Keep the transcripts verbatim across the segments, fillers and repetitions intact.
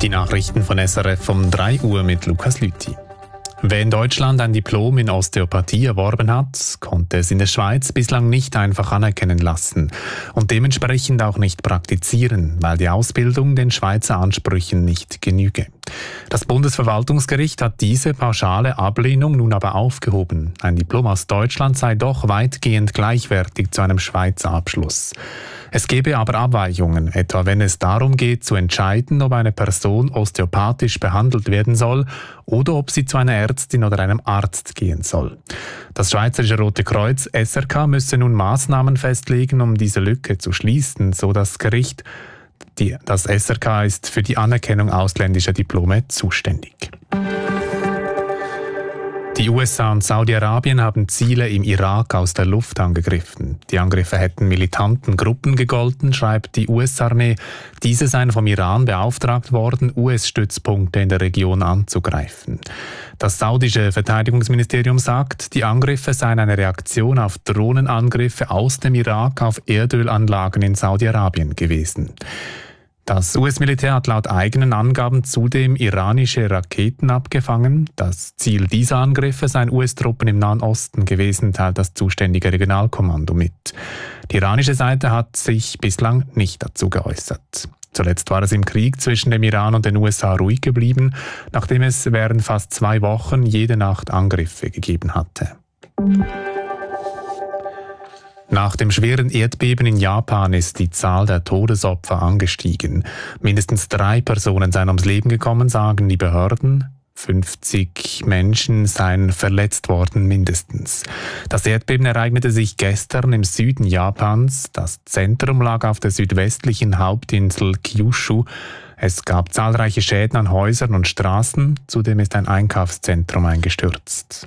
Die Nachrichten von S R F um drei Uhr mit Lukas Lüthi. Wer in Deutschland ein Diplom in Osteopathie erworben hat, konnte es in der Schweiz bislang nicht einfach anerkennen lassen und dementsprechend auch nicht praktizieren, weil die Ausbildung den Schweizer Ansprüchen nicht genüge. Das Bundesverwaltungsgericht hat diese pauschale Ablehnung nun aber aufgehoben. Ein Diplom aus Deutschland sei doch weitgehend gleichwertig zu einem Schweizer Abschluss. Es gebe aber Abweichungen, etwa wenn es darum geht, zu entscheiden, ob eine Person osteopathisch behandelt werden soll oder ob sie zu einer Ärztin oder einem Arzt gehen soll. Das Schweizerische Rote Kreuz S R K müsse nun Maßnahmen festlegen, um diese Lücke zu schließen, so das Gericht. Die, das S R K ist für die Anerkennung ausländischer Diplome zuständig. Die U S A und Saudi-Arabien haben Ziele im Irak aus der Luft angegriffen. Die Angriffe hätten militanten Gruppen gegolten, schreibt die U S-Armee. Diese seien vom Iran beauftragt worden, U S-Stützpunkte in der Region anzugreifen. Das saudische Verteidigungsministerium sagt, die Angriffe seien eine Reaktion auf Drohnenangriffe aus dem Irak auf Erdölanlagen in Saudi-Arabien gewesen. Das U S-Militär hat laut eigenen Angaben zudem iranische Raketen abgefangen. Das Ziel dieser Angriffe seien U S-Truppen im Nahen Osten gewesen, teilt das zuständige Regionalkommando mit. Die iranische Seite hat sich bislang nicht dazu geäußert. Zuletzt war es im Krieg zwischen dem Iran und den U S A ruhig geblieben, nachdem es während fast zwei Wochen jede Nacht Angriffe gegeben hatte. Nach dem schweren Erdbeben in Japan ist die Zahl der Todesopfer angestiegen. Mindestens drei Personen seien ums Leben gekommen, sagen die Behörden. fünfzig Menschen seien verletzt worden, mindestens. Das Erdbeben ereignete sich gestern im Süden Japans. Das Zentrum lag auf der südwestlichen Hauptinsel Kyushu. Es gab zahlreiche Schäden an Häusern und Straßen. Zudem ist ein Einkaufszentrum eingestürzt.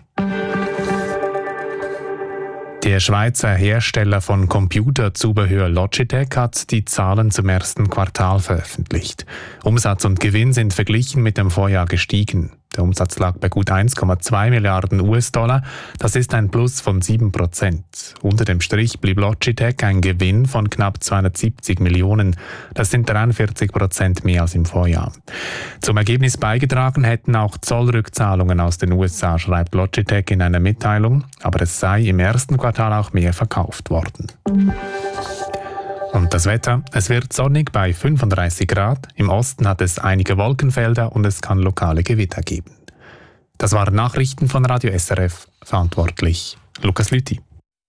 Der Schweizer Hersteller von Computerzubehör Logitech hat die Zahlen zum ersten Quartal veröffentlicht. Umsatz und Gewinn sind verglichen mit dem Vorjahr gestiegen. Der Umsatz lag bei gut eins Komma zwei Milliarden U S-Dollar. Das ist ein Plus von sieben Prozent. Unter dem Strich blieb Logitech ein Gewinn von knapp zweihundertsiebzig Millionen. Das sind dreiundvierzig Prozent mehr als im Vorjahr. Zum Ergebnis beigetragen hätten auch Zollrückzahlungen aus den U S A, schreibt Logitech in einer Mitteilung. Aber es sei im ersten Quartal auch mehr verkauft worden. Und das Wetter, es wird sonnig bei fünfunddreißig Grad, im Osten hat es einige Wolkenfelder und es kann lokale Gewitter geben. Das waren Nachrichten von Radio S R F, verantwortlich Lukas Lüthi.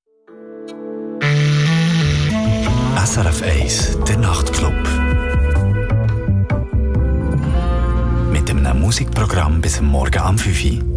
S R F eins, der Nachtclub. Mit einem Musikprogramm bis Morgen am fünf Uhr.